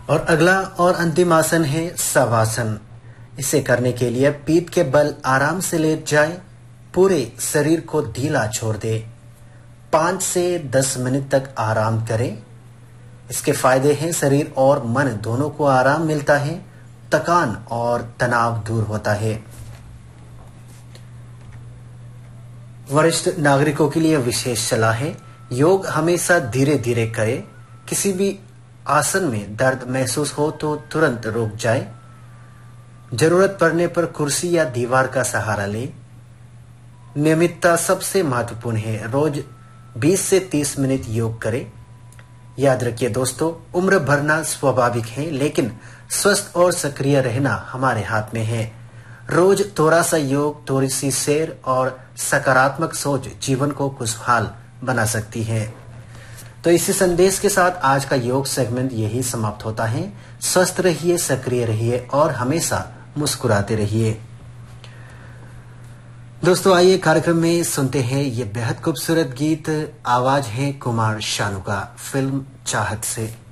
और अगला और अंतिम आसन है शवासन। इसे करने के लिए पीठ के बल आराम से लेट जाए, पूरे शरीर को ढीला छोड़ दे। 5 से 10 मिनट तक आराम करें। इसके फायदे हैं शरीर और मन दोनों को आराम मिलता है, थकान और तनाव दूर होता है। वरिष्ठ नागरिकों के लिए विशेष सलाह है, योग हमेशा धीरे धीरे करें। किसी भी आसन में दर्द महसूस हो तो तुरंत रुक जाए। जरूरत पड़ने पर कुर्सी या दीवार का सहारा ले। नियमितता सबसे महत्वपूर्ण है। रोज 20 से 30 मिनट योग करें। याद रखिए दोस्तों, उम्र बढ़ना स्वाभाविक है, लेकिन स्वस्थ और सक्रिय रहना हमारे हाथ में है। रोज थोड़ा सा योग, थोड़ी सी सैर और सकारात्मक सोच जीवन को खुशहाल बना सकती है। तो इसी संदेश के साथ आज का योग सेगमेंट यही समाप्त होता है। स्वस्थ रहिए, सक्रिय रहिए और हमेशा मुस्कुराते रहिए। दोस्तों आइए कार्यक्रम में सुनते हैं ये बेहद खूबसूरत गीत। आवाज है कुमार शानू का, फिल्म चाहत से।